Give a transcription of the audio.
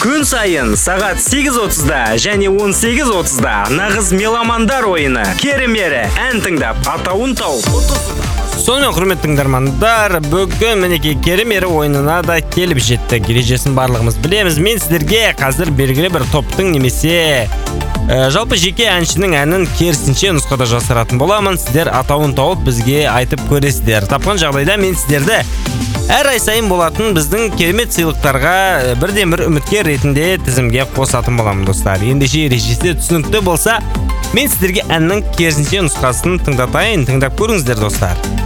Күн сайын сағат 8:30-да және 18:30-да нағыз меломандар ойыны керемері ән тыңдап атауын тауып. Сонымен құрметті тыңдармандар, бүгін мінекей керемері ойынына да келіп жетті. Ережесін барлығымыз білеміз. Мен сіздерге қазір белгілі бір топтың немесе жалпы жеке әншінің әнін керісінше нұсқада жасыратын боламын. Сіздер атауын тауып бізге айтып көресіздер. Тапқан жағдайда мен сіздерді әр ай сайын болатын біздің керемет сыйлықтарға бірден бір үміткер ретінде тізімге қосатын боламын, достар. Ендеше ережесі түсінікті болса, мен сіздерге әннің керісінше нұсқасын тыңдатайын, тыңдап көріңіздер, достар.